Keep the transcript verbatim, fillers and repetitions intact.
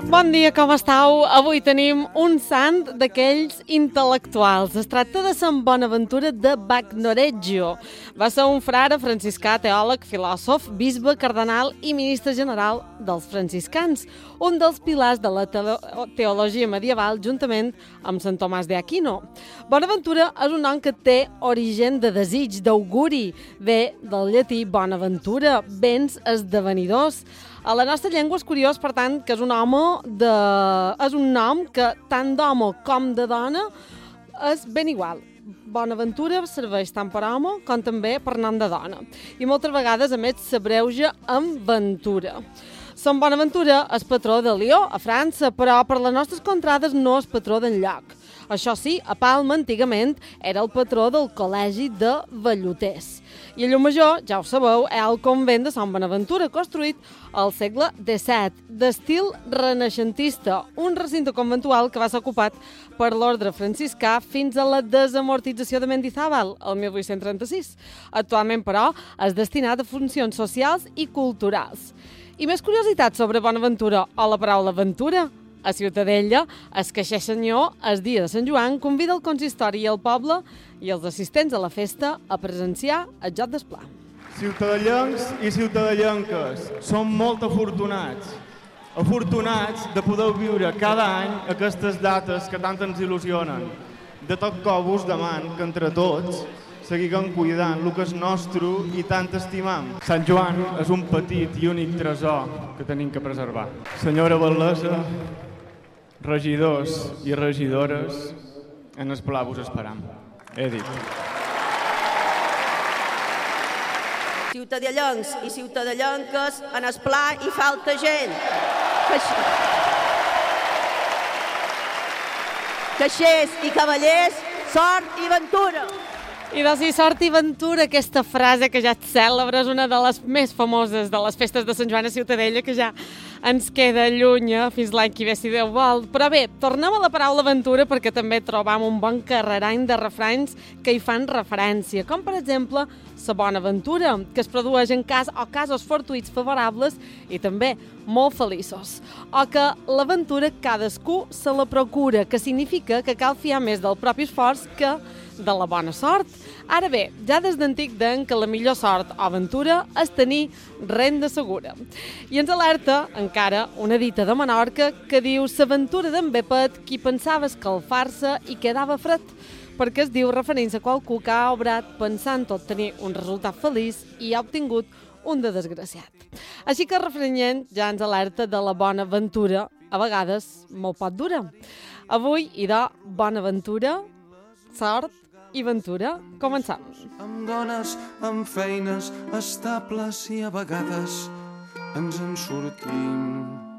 Bon dia, com estàu? Avui tenim un sant d'aquells intel·lectuals. Es tracta de Sant Bonaventura de Bagnoregio. Va ser un frare franciscà, teòleg, filòsof, bisbe, cardenal i ministre general dels franciscans, un dels pilars de la teologia medieval juntament amb Sant Tomàs d'Aquino. Bonaventura és un nom que té origen de desig, d'auguri, ve del llatí bonaventura, béns esdevenidors. A la nostra llengua és curiós, per tant, que és un home de... és un nom que tant d'home com de dona és ben igual. Bonaventura serveix tant per home com també per nom de dona. I moltes vegades, a més, s'abreuja amb ventura. Sant Bonaventura és patró de Lió, a França, però per les nostres contrades no és patró d'enlloc. Això sí, a Palma, antigament, era el patró del col·legi de velluters. I a Llucmajor, ja ho sabeu, és el convent de Sant Bonaventura, construït al segle disset, d'estil renaixentista, un recinte conventual que va ser ocupat per l'ordre franciscà fins a la desamortització de Mendizábal, el mil vuit-cents trenta-sis. Actualment, però, és destinat a funcions socials i culturals. I més curiositats sobre Bonaventura o la paraula ventura? A Ciutadella, el caixer senyor, el dia de Sant Joan, convida el consistori i el poble i els assistents a la festa a presenciar el joc d'esplà. Ciutadellencs i ciutadellenques, som molt afortunats. Afortunats de poder viure cada any aquestes dates que tant ens il·lusionen. De tot cor vos deman que entre tots seguim cuidant el que és nostre i tant estimam. Sant Joan és un petit i únic tresor que tenim que preservar. Senyora Bel·lesa, regidors i regidores, en el pla vos esperam. He dit. Ciutadellencs i ciutadellenques, en el pla hi falta gent. Caixers i cavallers, sort i ventura. I de si sort i ventura, aquesta frase que ja et cèlebre és una de les més famoses de les festes de Sant Joan a Ciutadella, que ja ens queda llunya fins l'any que ve, si Déu vol. Però bé, tornem a la paraula aventura perquè també trobam un bon carrerany de refranys que hi fan referència, com per exemple la bona aventura, que es produeix en cas o casos fortuïts favorables i també molt feliços. O que l'aventura cadascú se la procura, que significa que cal fiar més del propi esforç que de la bona sort. Ara bé, ja des d'antic deien que la millor sort o aventura és tenir renda segura. I ens alerta encara una dita de Menorca que diu «S'aventura d'en Bepet qui pensava escalfar-se i quedava fred», perquè es diu referint-se a qualcú que ha obrat pensant tot tenir un resultat feliç i ha obtingut un de desgraciat. Així que el refrenyent ja ens alerta de la bona aventura, a vegades molt pot dura. Avui hi ha bona aventura, sort i ventura. Començam. Amb dones, amb feines estables i a vegades ens en sortim.